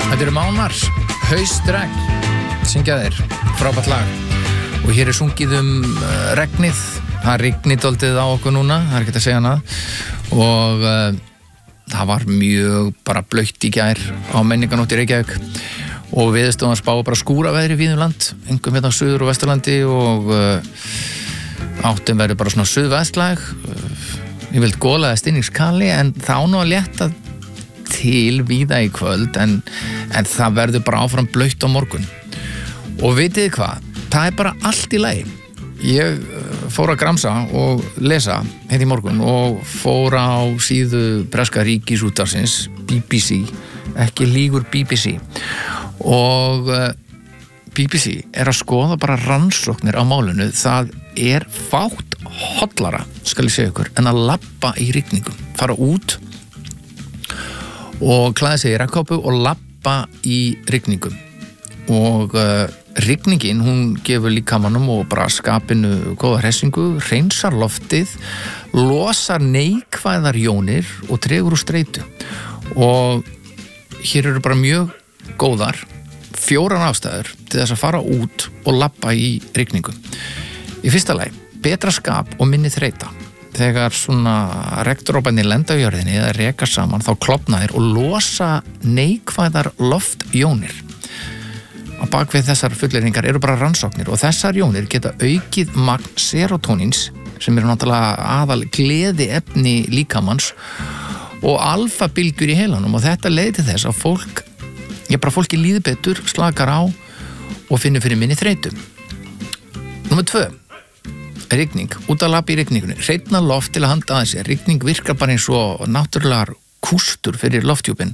Þetta eru Mánar, Haustregn, syngja þeir, frábært lag. Og hér sungið regnið, það rignir dálítið á okkur núna, það ekki að segja hana. Og það var mjög bara blautt í gær á menninganótt í Reykjavík. Og Veðurstofan spáði bara skúraveðri víðum land, einkum hérna á Suður- og Vesturlandi og áttum verður bara svona suðvestlæg. Ég vilt gólaði stinningskali en þá nú að létta til víða í kvöld en það verður bara áfram blautt á morgun. Og vitið hvað? Það er bara allt í lagi. Ég fór að gramsa og lesa hérna í morgun og fór á síðu breska ríkisútvarpsins BBC, ekki lígur BBC. Og BBC að skoða bara rannsóknir á málinu. Það er fátt hollara, skal ég segja ykkur, en að labba í rigningum, fara út og klæða sig í regnkápu og labba í rigningum. Og rigningin, hún gefur líkamanum og bara skapinu góða hressingu, hreinsar loftið, losar neikvæðar jónir og dregur úr streitu. Og hér eru bara mjög góðar 4 ástæður til þess að fara út og labba í rigningum. Í fyrsta lagi, betra skap og minni þreita. Þegar svona regndroparnir lenda á jörðinni eða reka saman, þá klofna þeir og losa neikvæðar loftjónir. Á bakvið þessar fullyrðingar eru bara rannsóknir og þessar jónir geta aukið magn serotónins, sem eru náttúrulega aðal gleði efni líkamans, og alfa-bylgjur í heilanum, og þetta leiðir til þess að fólki líður betur, slakar á og finnur fyrir minni þreytu. Númer 2. Rigning, út að labba í rigningunni, hreinna loft til að handa að sér. Rigning virkar bara eins og náttúrulegar kústur fyrir lofthjúpin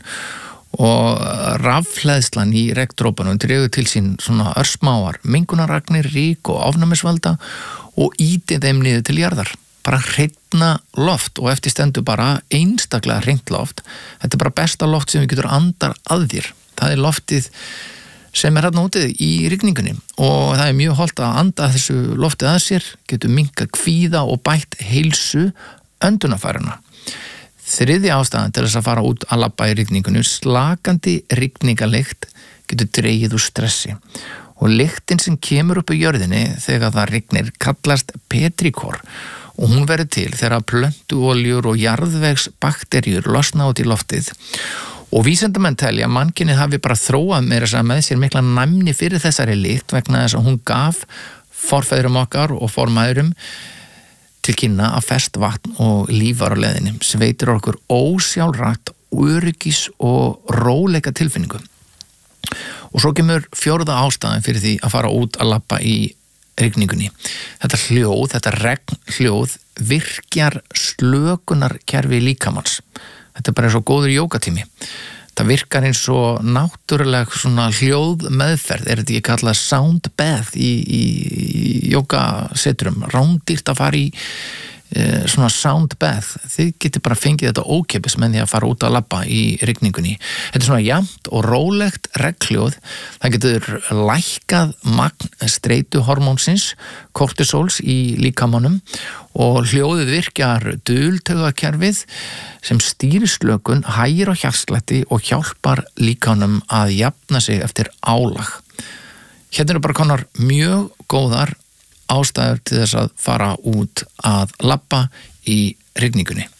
og rafhleðslan í regndropanum dregur til sín svona örsmáar mengunaragnir, rík og ofnæmisvalda og ýtir þeim niður til jarðar. Bara hreinna loft og eftir stendur bara einstaklega hreint loft. Þetta er bara besta loft sem við getur andar að þér. Það er loftið sem er hérna útið í rigningunni og það er mjög hollt að anda þessu loftið að sér, getur minnkað kvíða og bætt heilsu öndunarfærana. 3. ástæðan til þess að fara út að labba í rigningunni, slakandi rigningalikt getur dregið úr stressi og lyktin sem kemur upp á jörðinni þegar það rignir kallast petrikor og hún verður til þegar plöntuoljur og jarðvegsbakteríur losna út í loftið. Og vísindamenn telja að mannkynið hafi bara þróað með sér mikla næmni fyrir þessari lykt vegna þess að hún gaf forfeðrum okkar og formæðurum til kynna að ferskt vatn og líf var á leiðinni sem veitir okkur ósjálfrátt öryggis og róleika tilfinningu. Og svo kemur 4. ástæðan fyrir því að fara út að labba í rigningunni. Þetta hljóð, þetta regnhljóð virkjar slökunarkerfi líkamans. Þetta er bara eins og góður jógatími. Það virkar eins og náttúruleg svona hljóð meðferð. Er þetta ekki kallað sound bath í jógasetrum? Rándýrt að fara í svona sound bath. Þið getur bara fengið þetta ókeypis með því að fara út að labba í rigningunni. Þetta er svona jafnt og rólegt regnhljóð. Það getur lækkað magn streituhormónsins, kortisóls í líkamanum og hljóðið virkjar dultaugakerfið sem stýrir slökun, hægir á hjartslætti og hjálpar líkamanum að jafna sig eftir álag. Hérna eru bara konar mjög góðar ástæður til þess að fara út að labba í rigningunni.